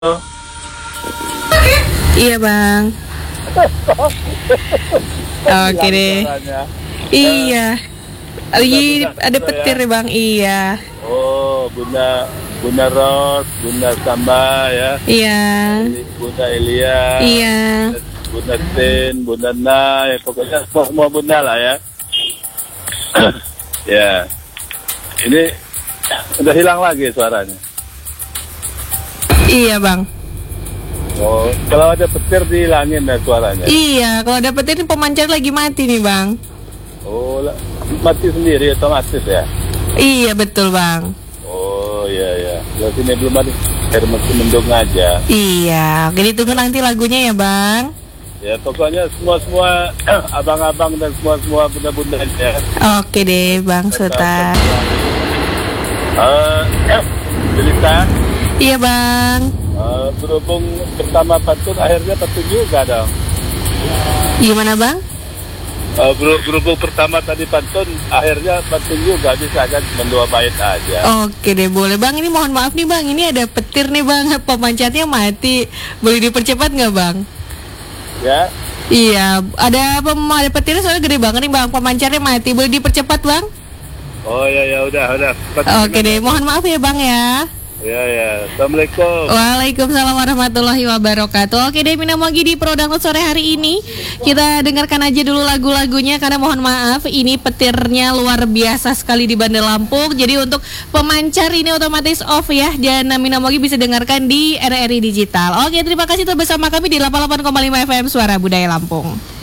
Iya bang. Oke deh. Iya. Lagi ada petir ya bang. Iya. Oh, Bunda Ros, Bunda Samba ya. Iya. Bunda Elia. Iya. Bunda Tin, Bunda Na, ya pokoknya semua bunda lah ya. Ya. Ini udah hilang lagi suaranya. Iya bang. Oh, kalau ada petir dihilangin ya suaranya. Iya, kalau ada petir ini pemancar lagi mati nih bang. Oh, mati sendiri otomatis ya. Iya betul bang. Oh iya. Di sini belum ada air, masih mendung aja. Iya, oke ditunggu nanti lagunya ya bang. Ya pokoknya semua abang-abang dan semua bunda-bunda ya. Oke deh bang Sultan. Jelita. Iya bang. Berhubung pertama pantun akhirnya pantun juga dong. Gimana bang? Berhubung pertama tadi pantun akhirnya pantun juga, bisa kan mendua bait aja. Oke deh boleh bang. Ini mohon maaf nih bang, ini ada petir nih bang, pemancarnya mati. Boleh dipercepat nggak bang? Ya. Iya, ada petirnya soalnya gede banget nih bang, pemancarnya mati. Boleh dipercepat bang? Oh ya udah. Oke deh, mohon maaf ya bang ya. Ya. Assalamualaikum. Waalaikumsalam warahmatullahi wabarakatuh. Oke deh, Minamogi di Pro Download sore hari ini kita dengarkan aja dulu lagu-lagunya karena mohon maaf ini petirnya luar biasa sekali di Bandar Lampung. Jadi untuk pemancar ini otomatis off ya. Dan Minamogi bisa dengarkan di RRI Digital. Oke, terima kasih telah bersama kami di 88,5 FM Suara Budaya Lampung.